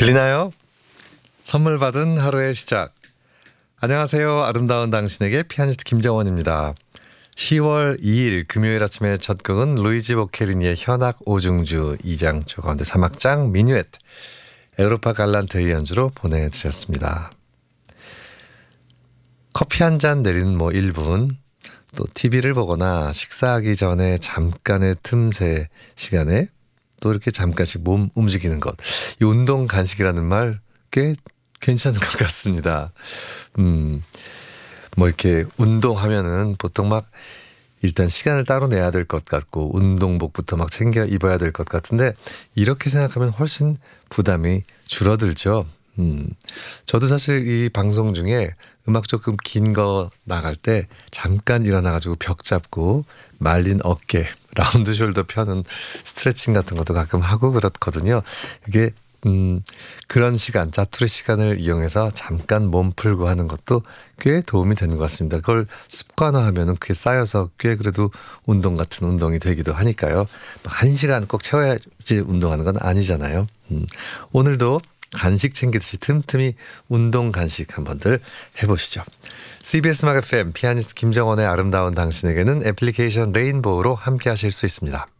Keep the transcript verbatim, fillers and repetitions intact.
들리나요? 선물 받은 하루의 시작. 안녕하세요. 아름다운 당신에게 피아니스트 김정원입니다. 시월 이일 금요일 아침의 첫 곡은 루이지 보케리니의 현악 오중주 이 장조 가운데 삼 악장 미뉴엣 에우로파 갈란테의 연주로 보내드렸습니다. 커피 한 잔 내리는 뭐 일 분, 또 티비를 보거나 식사하기 전에 잠깐의 틈새 시간에 또 이렇게 잠깐씩 몸 움직이는 것. 이 운동 간식이라는 말 꽤 괜찮은 것 같습니다. 음, 뭐 이렇게 운동하면은 보통 막 일단 시간을 따로 내야 될 것 같고 운동복부터 막 챙겨 입어야 될 것 같은데 이렇게 생각하면 훨씬 부담이 줄어들죠. 음, 저도 사실 이 방송 중에 음악 조금 긴 거 나갈 때 잠깐 일어나가지고 벽 잡고 말린 어깨, 라운드 숄더 펴는 스트레칭 같은 것도 가끔 하고 그렇거든요. 이게 음, 그런 시간, 자투리 시간을 이용해서 잠깐 몸 풀고 하는 것도 꽤 도움이 되는 것 같습니다. 그걸 습관화하면은 그게 쌓여서 꽤 그래도 운동 같은 운동이 되기도 하니까요. 한 시간 꼭 채워야지 운동하는 건 아니잖아요. 음, 오늘도 간식 챙기듯이 틈틈이 운동 간식 한번들 해보시죠. 씨비에스 음악 에프엠 피아니스트 김정원의 아름다운 당신에게는 애플리케이션 레인보우로 함께 하실 수 있습니다.